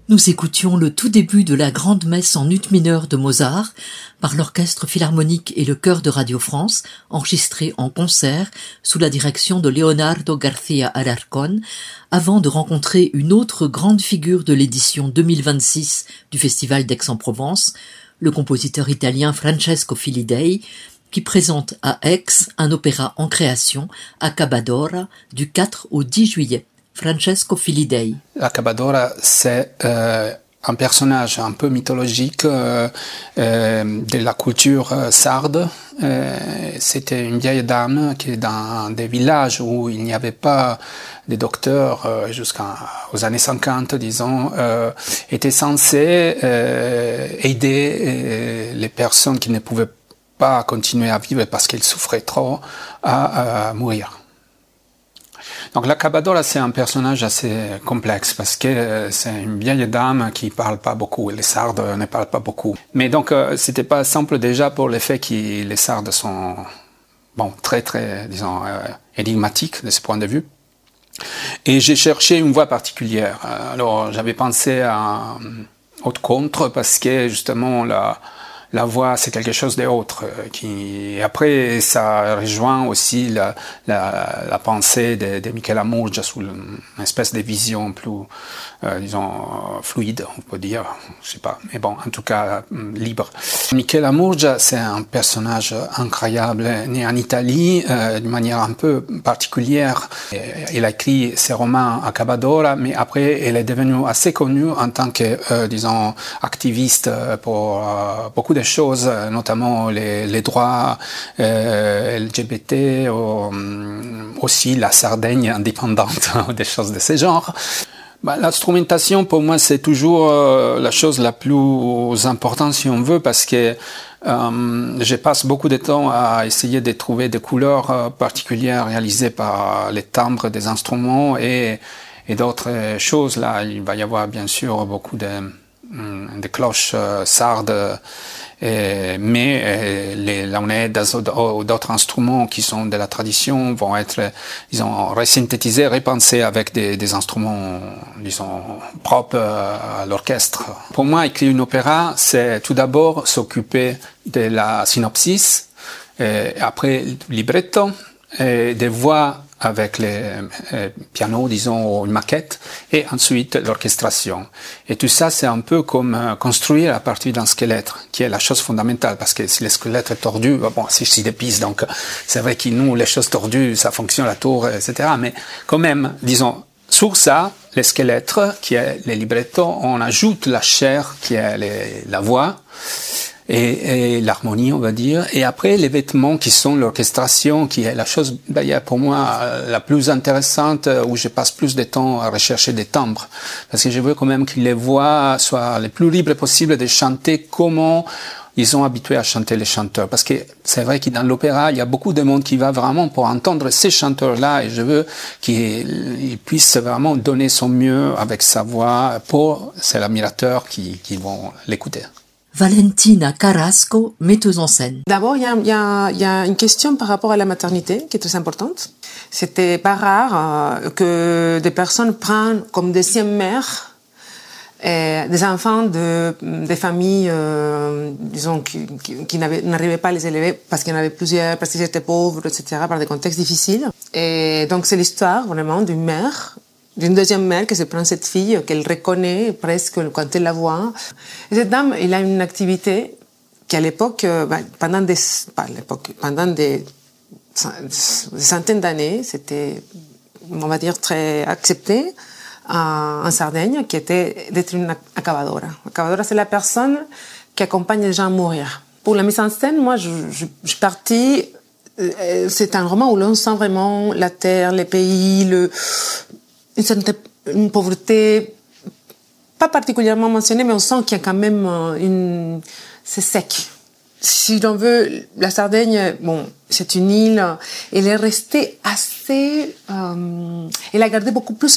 Nous écoutions le tout début de la grande messe en ut mineur de Mozart par l'Orchestre Philharmonique et le Chœur de Radio France, enregistré en concert sous la direction de Leonardo García Alarcón, avant de rencontrer une autre grande figure de l'édition 2026 du Festival d'Aix-en-Provence, le compositeur italien Francesco Filidei, qui présente à Aix un opéra en création, Accabadora, du 4 au 10 juillet. Francesco Filidei. Accabadora, c'est un personnage un peu mythologique de la culture sarde. C'était une vieille dame qui, dans des villages où il n'y avait pas de docteurs jusqu'aux années 50, disons, était censée aider les personnes qui ne pouvaient pas continuer à vivre parce qu'elles souffraient trop à mourir. Donc l'Accabadora, c'est un personnage assez complexe parce que c'est une vieille dame qui parle pas beaucoup. Les Sardes ne parlent pas beaucoup. Mais donc c'était pas simple déjà pour le fait que les Sardes sont très disons énigmatiques de ce point de vue. Et j'ai cherché une voix particulière. Alors j'avais pensé à haute contre parce que justement la voix, c'est quelque chose d'autre. Après, ça rejoint aussi la pensée de Michela Murgia sous une espèce de vision plus, disons, fluide, on peut dire. Je sais pas. Mais bon, en tout cas, libre. Michela Murgia, c'est un personnage incroyable, né en Italie, d'une manière un peu particulière. Elle a écrit ses romans à Accabadora, mais après, elle est devenue assez connue en tant que, disons, activiste pour beaucoup de choses, notamment les droits LGBT, aussi la Sardaigne indépendante, des choses de ce genre. L'instrumentation, pour moi, c'est toujours la chose la plus importante, si on veut, parce que je passe beaucoup de temps à essayer de trouver des couleurs particulières réalisées par les timbres des instruments et d'autres choses. Là, il va y avoir bien sûr beaucoup de cloches sardes, mais les launeddas ou d'autres instruments qui sont de la tradition vont être, disons, resynthétisés, repensés avec des instruments, disons, propres à l'orchestre. Pour moi, écrire une opéra, c'est tout d'abord s'occuper de la synopsis, après le libretto, et des voix avec les pianos, disons, ou une maquette, et ensuite l'orchestration. Et tout ça, c'est un peu comme construire à partir d'un squelette, qui est la chose fondamentale, parce que si le squelette est tordu, c'est des pistes, donc c'est vrai que nous, les choses tordues, ça fonctionne, la tour, etc. Mais quand même, disons, sur ça, le squelette, qui est le libretto, on ajoute la chair, qui est la voix, et l'harmonie, on va dire, et après les vêtements qui sont l'orchestration, qui est la chose d'ailleurs pour moi la plus intéressante, où je passe plus de temps à rechercher des timbres, parce que je veux quand même que les voix soient les plus libres possibles de chanter comment ils sont habitués à chanter les chanteurs, parce que c'est vrai que dans l'opéra, il y a beaucoup de monde qui va vraiment pour entendre ces chanteurs-là, et je veux qu'ils puissent vraiment donner son mieux avec sa voix pour ces admirateurs qui vont l'écouter. Valentina Carrasco, metteuse en scène. D'abord, il y a une question par rapport à la maternité qui est très importante. C'était pas rare que des personnes prennent comme deuxième mère des enfants des familles, disons, qui n'arrivaient pas à les élever parce qu'il y en avait plusieurs, parce qu'ils étaient pauvres, etc., par des contextes difficiles. Et donc, c'est l'histoire vraiment d'une deuxième mère qui se prend cette fille, qu'elle reconnaît presque quand elle la voit. Et cette dame, elle a une activité qui, à l'époque, pendant des centaines d'années, c'était, on va dire, très accepté en Sardaigne, qui était d'être une accabadora. Accabadora, c'est la personne qui accompagne les gens à mourir. Pour la mise en scène, moi, je suis partie. C'est un roman où l'on sent vraiment la terre, les pays, une pauvreté pas particulièrement mentionnée, mais on sent qu'il y a quand même c'est sec. Si l'on veut, la Sardaigne, c'est une île, elle est restée assez, elle a gardé beaucoup plus